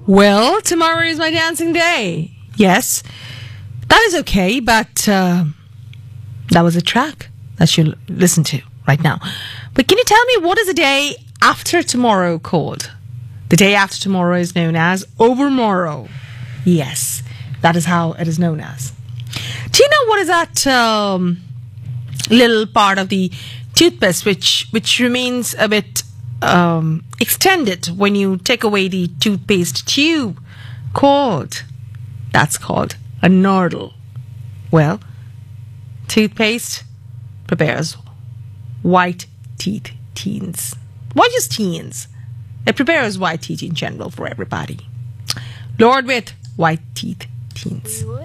Well, tomorrow is my dancing day. Yes, that is okay, but that was a track that you'll listen to right now. But can you tell me, what is the day after tomorrow called? The day after tomorrow is known as Overmorrow. Yes, that is how it is known as. Do you know what is that little part of the toothpaste which remains a bit extended when you take away the toothpaste tube? That's called a nurdle. Well, toothpaste prepares white teeth teens. Why just teens? It prepares white teeth in general for everybody. Lord with white teeth teens.